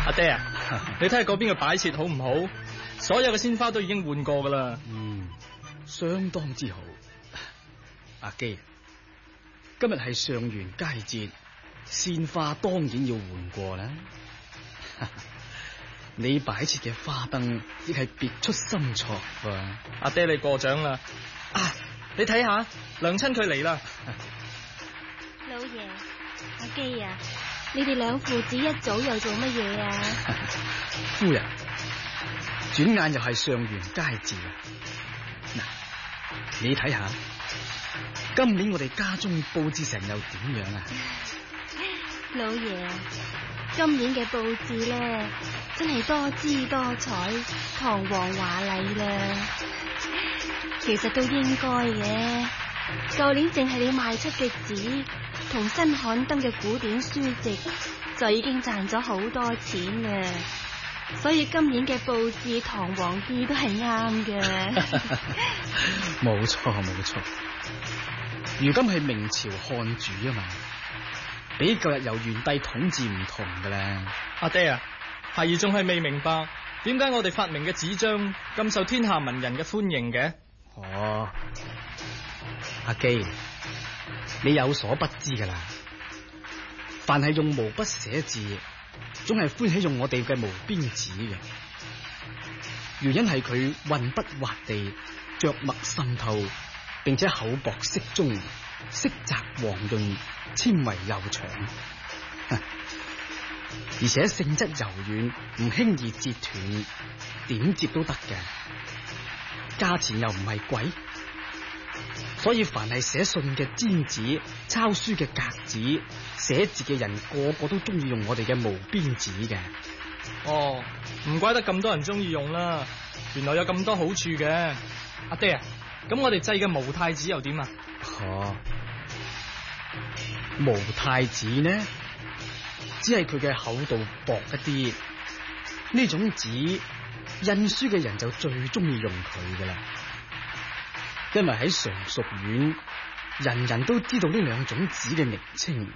阿爹啊，你睇下嗰邊嘅擺設好唔好？所有嘅鮮花都已經換過噶啦。 相當之好。阿基，今日係上元佳節，鮮花當然要換過啦。你擺設嘅花燈亦係別出心裁噃。 阿爹你過獎啦。啊，你睇下，娘親佢嚟啦。 老爺，阿基啊，你哋兩父子一早又做乜嘢啊？ 夫人，轉眼又係上元佳節啦。嗱，你睇下，今年我哋家中布置成又點樣啊？ 老爺，今年嘅布置咧，真係多姿多彩、堂皇華麗啦。其實都應該嘅，舊年淨係你賣出嘅紙同新刊登嘅古典書籍，就已經賺咗好多錢啦。所以今年嘅布置堂皇啲都係啱嘅。 冇錯冇錯，如今係明朝漢主啊嘛，比舊日由元帝統治唔同嘅咧。 阿爹啊，孩兒仲係未明白點解我哋發明嘅紙張咁受天下文人嘅歡迎嘅。 哦，阿基，你有所不知噶啦，凡係用毛筆寫字，總係歡喜用我哋嘅毛邊紙嘅。原因係佢運筆滑地，着墨滲透，並且厚薄適中，色澤黃潤，纖維又長，而且性質柔軟，唔輕易折斷，點折都得嘅。價錢又唔係貴，所以凡係寫信嘅砧紙、抄書嘅格子、寫字嘅人，個個都中意用我哋嘅毛邊紙嘅。 哦，唔怪得咁多人中意用啦，原來有咁多好處嘅。阿爹啊，咁我哋製嘅毛太紙又點啊？ 毛太紙呢，只係佢嘅厚度薄一啲，呢種紙印書嘅人就最中意用佢噶啦，因為喺常熟院，人人都知道呢兩種紙嘅名稱。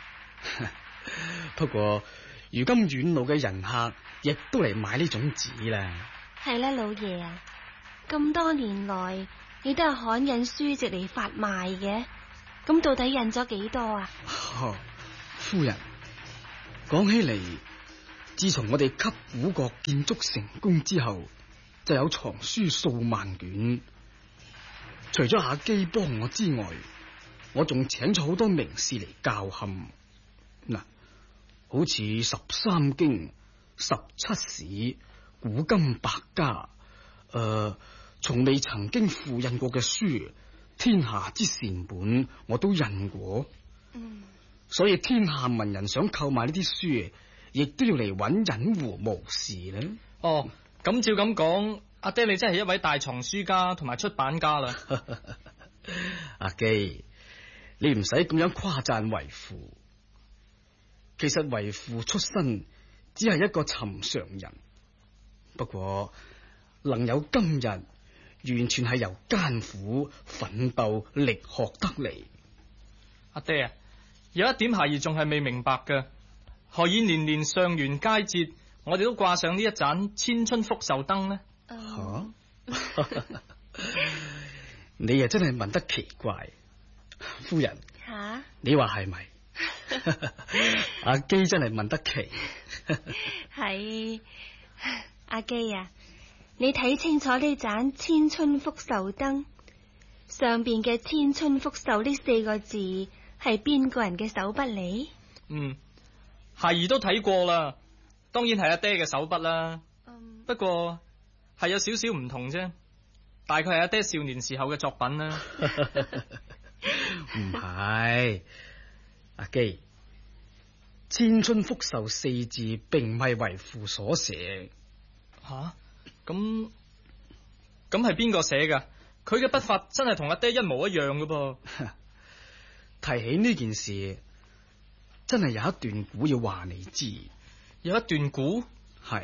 不過如今遠路嘅人客亦都嚟買呢種紙啦。 係啦，老爺啊，咁多年來你都係刊印書籍嚟發賣嘅，咁到底印咗幾多啊？ 夫人，講起嚟，自從我哋給古國建築成功之後，就有藏書數萬卷。除咗阿基幫我之外，我仲請咗好多名士嚟校勘。嗱，好似13經、17史、古今百家，從未曾經複印過嘅書，天下之善本，我都印過。所以天下文人想購買呢啲書，亦都要嚟揾隱湖無事咧。 哦，咁照咁講，阿爹你真係一位大藏書家同埋出版家啦。 阿基，你唔使咁樣誇讚為父。其實為父出身只係一個尋常人，不過能有今日，完全係由艱苦奮鬥力學得嚟。 阿爹啊，有一點孩兒仲係未明白嘅，何以年年上元佳節，我哋都掛上呢一盞千春福壽燈呢？ 你又真係問得奇怪，夫人。你話係咪？阿基真係問得奇。 係阿基啊，你睇清楚呢盞千春福壽燈上邊嘅千春福壽呢4個字係邊個人嘅手筆嚟？ 孩兒都睇過啦，當然係阿爹嘅手筆啦。不過係有少少唔同啫，大概係阿爹少年時候嘅作品啦。 唔係，阿基，千春福壽4字並唔係為父所寫。 咁係邊個寫噶？佢嘅筆法真係同阿爹一模一樣噶噃。 提起呢件事，真係有一段古要話你知。 有一段古？ 係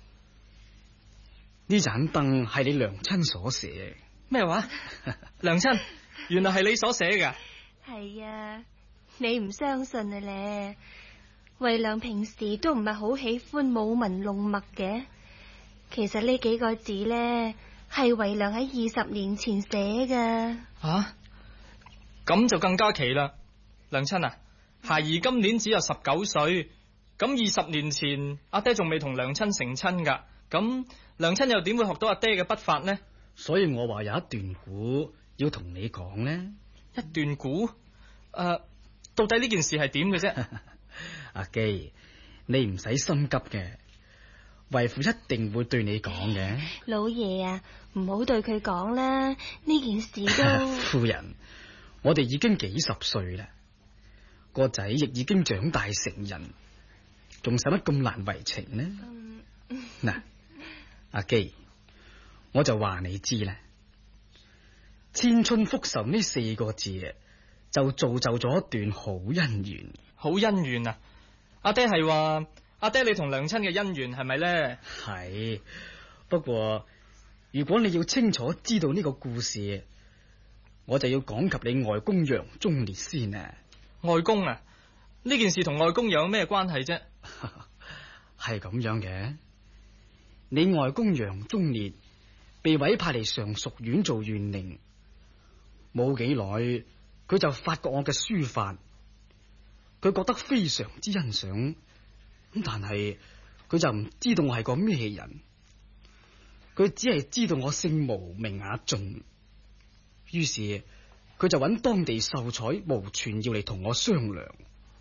呢盞燈係你娘親所寫。 咩話？娘親，原來係你所寫噶？ 係啊，你唔相信啊咧？ 惠良平時都唔係好喜歡舞文弄墨嘅。其實呢幾個字呢，係惠良喺20年前寫噶。 啊，咁就更加奇啦。娘親啊，孩兒今年只有19歲，咁20年前阿爹仲未同娘親成親噶，咁娘親又點會學到阿爹嘅筆法呢？ 所以我話有一段古要同你講呢。 一段古？到底呢件事係點嘅啫？ 阿基，你唔使心急嘅，為父一定會對你講嘅。 老爺啊，唔好對佢講啦，呢件事都夫人，我哋已經幾十歲啦，個仔亦已經長大成人，仲使乜咁難為情呢？嗱，阿基，我就話你知啦，千春福壽呢4個字就造就咗一段好姻緣。 好姻緣啊！阿爹係話阿爹你同娘親嘅姻緣係咪呢？ 係，不過如果你要清楚知道呢個故事，我就要講及你外公楊忠烈先啊。 外公啊，呢件事同外公有咩關係啫？ 係咁樣嘅，你外公楊忠烈被委派嚟上屬縣做縣令，冇幾耐佢就發覺我嘅書法，佢覺得非常之欣賞，咁但係佢就唔知道我係個咩人，佢只係知道我姓毛名雅俊，於是佢就揾當地秀才毛傳耀嚟同我商量。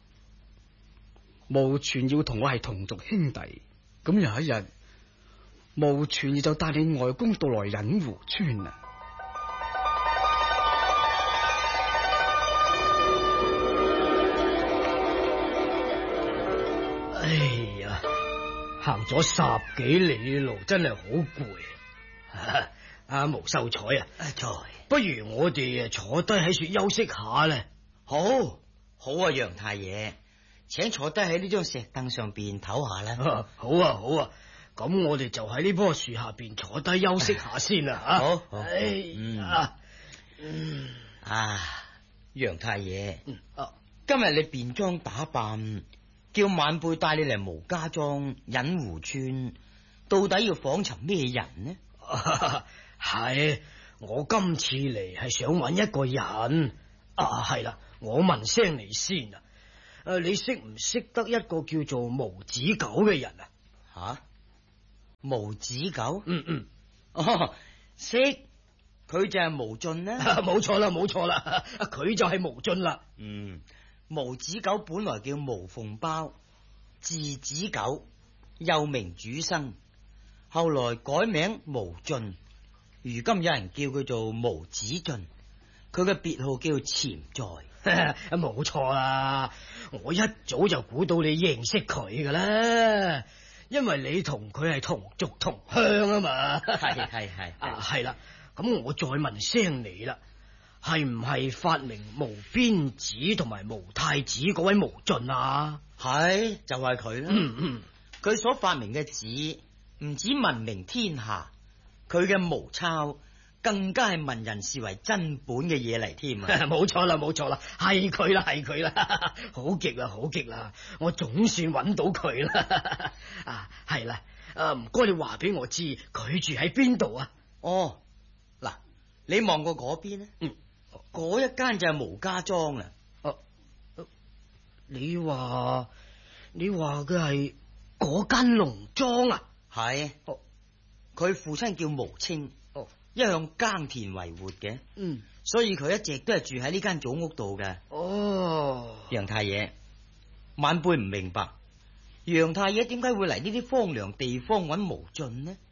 毛傳耀同我係同族兄弟，咁有一日毛傳耀就帶你外公到來隱湖村啊。 哎呀，行咗10幾里路，真係好攰。阿毛秀才啊，不如我哋坐低喺處休息下咧。 好啊，楊太爺，請坐低喺呢張石凳上邊唞下啦。 好啊，咁我哋就喺呢棵樹下邊坐低休息下先啦。 好，楊太爺，今日你便裝打扮，叫晚輩帶你嚟毛家莊隱湖村，到底要訪尋咩人呢？ 係我今次嚟係想揾一個人。係啦，我問聲你先啊。你識唔識得一個叫做毛子狗嘅人啊？ 吓，毛子狗？識，佢就係毛俊啦。 冇錯啦，佢就係毛俊啦。 毛子狗本來叫毛鳳包，字子狗，又名主生，後來改名毛俊，如今有人叫佢做毛子俊，佢嘅別號叫潛在。 冇錯啦，我一早就估到你認識佢噶啦，因為你同佢係同族同鄉啊嘛。係啦，咁我再問聲你啦，係唔係發明毛鞭子同埋毛太子嗰位毛俊啊？ 係，就係佢啦。佢所發明嘅紙唔止聞名天下，佢嘅毛鈔更加係文人視為真本嘅嘢嚟添啊！ 冇錯啦，係佢啦，好極啦，我總算揾到佢啦。係啦，唔該你話俾我知，佢住喺邊度啊？ 嗱，你望過嗰邊呢？嗰一間就係毛家莊啦。 你話嘅係嗰間農莊啊？ 係，佢父親叫毛清。一向耕田為活嘅，所以佢一直都係住喺呢間祖屋度嘅。楊太爺，晚輩唔明白，楊太爺點解會嚟呢啲荒涼地方揾毛俊呢？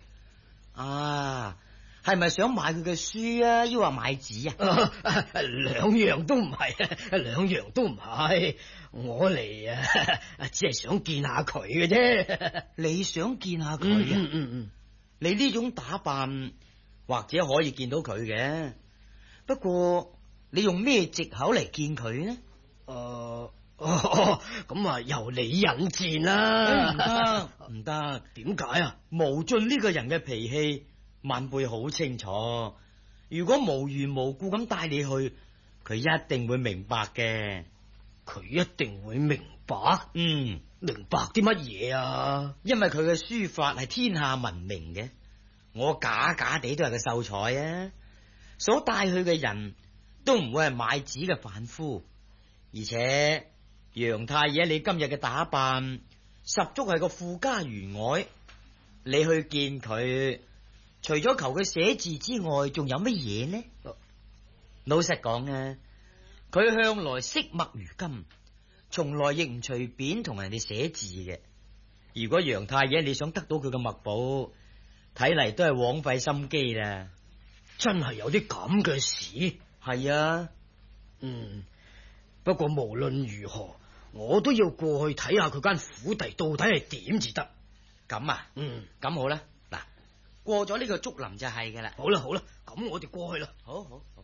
係咪想買佢嘅書啊？抑或買紙啊？ 兩樣都唔係，我嚟只係想見下佢嘅啫。 你想見下佢啊？你呢種打扮，或者可以見到佢嘅，不過你用咩藉口嚟見佢呢？ 咁由你引薦啦。 唔得， 點解啊？ 毛俊呢個人嘅脾氣，晚輩好清楚。如果無緣無故咁帶你去，佢一定會明白嘅。 佢一定會明白？ 明白啲乜嘢啊？ 因為佢嘅書法係天下聞名嘅，我假假地都係個秀才啊，所帶去嘅人都唔會係買紙嘅販夫，而且楊太爺你今日嘅打扮十足係個富家員外，你去見佢，除咗求佢寫字之外，仲有乜嘢呢？老實講啊，佢向來惜墨如金，從來亦唔隨便同人哋寫字嘅。如果楊太爺你想得到佢嘅墨寶，睇嚟都係枉費心機啦。 真係有啲咁嘅事？ 係啊， 不過無論如何，我都要過去睇下佢間府邸到底係點至得。 咁啊，咁好啦，嗱，過咗呢個竹林就係噶啦。 好啦好啦，咁我哋過去啦。 好好好。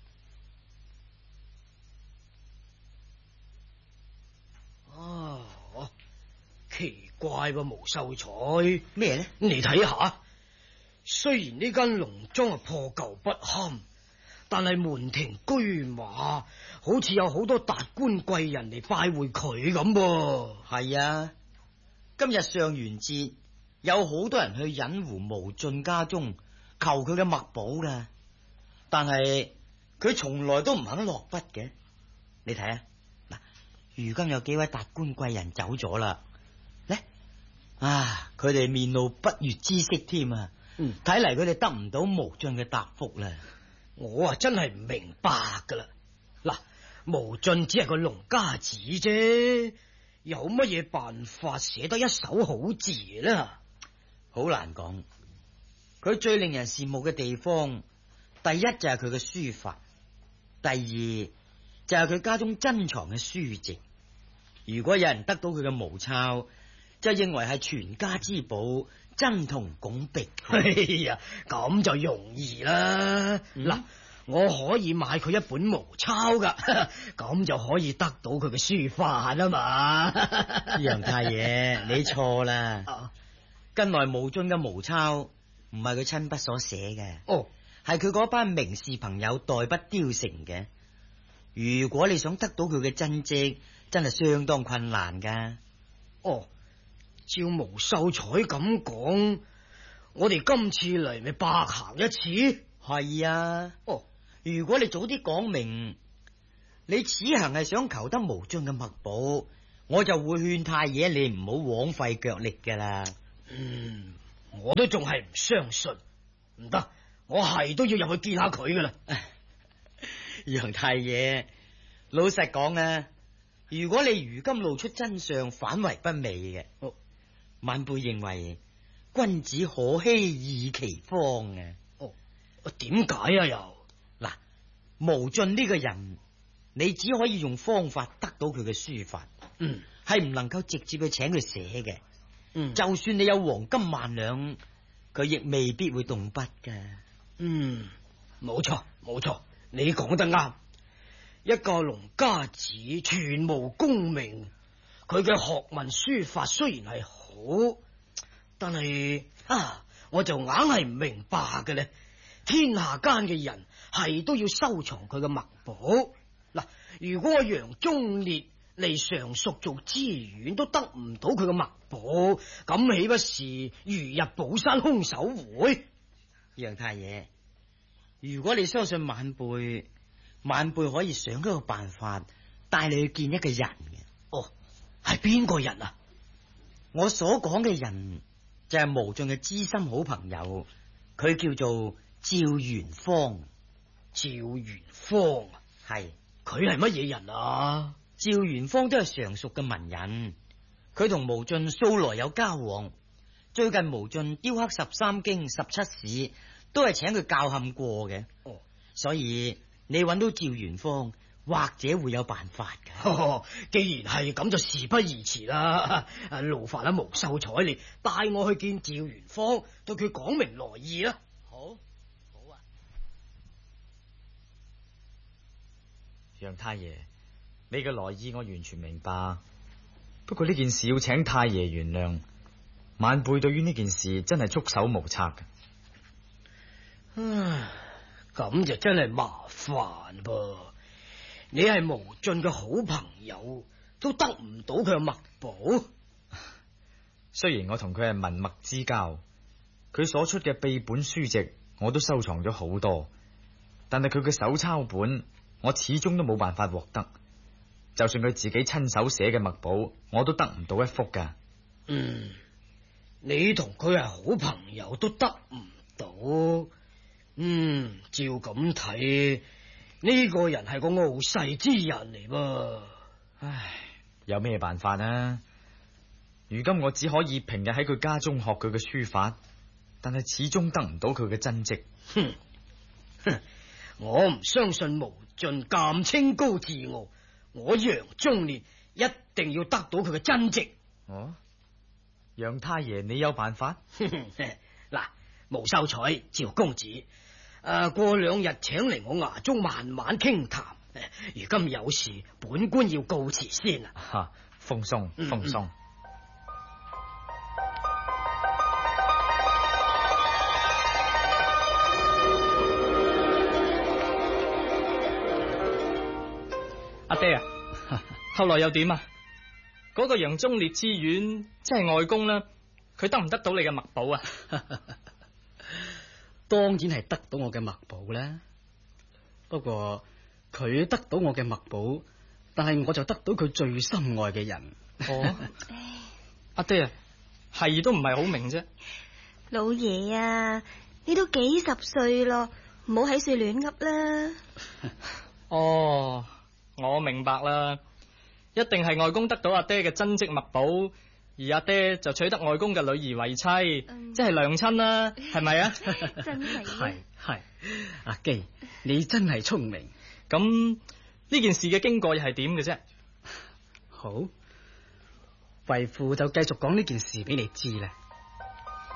奇怪噃，毛秀才咩呢？ 你睇下，雖然呢間農莊破舊不堪，但係門庭居馬，好似有好多達官貴人嚟拜會佢咁噃。 係啊，今日上元節，有好多人去隱湖無盡家中求佢嘅墨寶噶，但係佢從來都唔肯落筆嘅。你睇啊，嗱，如今有幾位達官貴人走咗啦。佢哋面露不悅之色添啊！睇嚟佢哋得唔到無盡嘅答覆啦。 我真係唔明白噶啦。嗱，無盡只係個農家子啫，有乜嘢辦法寫得一手好字呢？ 好難講。佢最令人羨慕嘅地方，第一就係佢嘅書法，第二就係佢家中珍藏嘅書籍。如果有人得到佢嘅毛抄，就認為係全家之寶，珍同拱璧。 哎呀，咁就容易啦。嗱，我可以買佢一本毛抄噶，咁就可以得到佢嘅書法啊嘛。 楊太爺，你錯啦。近來無盡嘅毛抄唔係佢親筆所寫嘅，係佢嗰班名士朋友代筆雕成嘅。如果你想得到佢嘅真迹，真係相當困難噶。 照毛秀才咁講，我哋今次嚟咪白行一次。 係啊，如果你早啲講明，你此行係想求得無盡嘅墨寶，我就會勸太爺你唔好枉費腳力噶啦。 我都仲係唔相信，唔得，我係都要入去見下佢噶啦。 楊太爺，老實講啊，如果你如今露出真相，反為不美嘅。晚輩認為君子可欺意其方啊！ 點解啊？又嗱，無盡呢個人，你只可以用方法得到佢嘅書法，係唔能夠直接去請佢寫嘅。就算你有黃金萬兩，佢亦未必會動筆噶。 冇錯冇錯，你講得啱。一個農家子全無功名，佢嘅學問書法雖然係好，但係我就硬係唔明白嘅咧。天下間嘅人係都要收藏佢嘅墨寶。嗱，如果我楊忠烈嚟常熟做知縣都得唔到佢嘅墨寶，咁豈不是如入寶山空手回？ 楊太爺，如果你相信晚輩可以想一個辦法帶你去見一個人嘅。 係邊個人啊？ 我所講嘅人就係無盡嘅知心好朋友，佢叫做趙元芳。 趙元芳係， 佢係乜嘢人啊？ 趙元芳都係常熟嘅文人，佢同無盡素來有交往。最近無盡雕刻13經17史，都係請佢教勘過嘅。所以你揾到趙元芳，或者會有辦法嘅。 既然係咁，就事不宜遲啦。勞煩啦，毛秀才，你帶我去見趙元芳，對佢講明來意啦。 好啊。 楊太爺，你嘅來意我完全明白，不過呢件事要請太爺原諒，晚輩對於呢件事真係束手無策嘅。 咁就真係麻煩噃。你係無盡嘅好朋友，都得唔到佢嘅墨寶， 雖然我同佢係文墨之交，佢所出嘅秘本書籍我都收藏咗好多，但係佢嘅手抄本我始終都冇辦法獲得。就算佢自己親手寫嘅墨寶，我都得唔到一幅噶。 你同佢係好朋友都得唔到。照咁睇，呢個人係個傲世之人嚟噃。 唉，有咩辦法啊？如今我只可以平日喺佢家中學佢嘅書法，但係始終得唔到佢嘅真迹。 我唔相信無盡咁清高自傲，我楊中年一定要得到佢嘅真迹。 哦，楊太爺，你有辦法？ 嗱，無秀才趙公子，過2日請嚟我衙中慢慢傾談。如今有事，本官要告辭先啦。 哈，放鬆，放鬆。 阿爹啊，後來又點啊？嗰個楊忠烈之院，即係外公啦，佢得唔得到你嘅墨寶啊？ 當然係得到我嘅墨寶啦。不過佢得到我嘅墨寶，但係我就得到佢最心愛嘅人。 哦，阿爹啊，係都唔係好明啫。 老爺啊，你都幾十歲咯，唔好喺處亂噏啦。 哦，我明白啦，一定係外公得到阿爹嘅真迹墨寶，而阿爹就娶得外公嘅女兒為妻，即係娘親啦，係咪啊？ 真係係，阿基，你真係聰明。 咁呢件事嘅經過又係點嘅啫？ 好，為父就繼續講呢件事俾你知啦。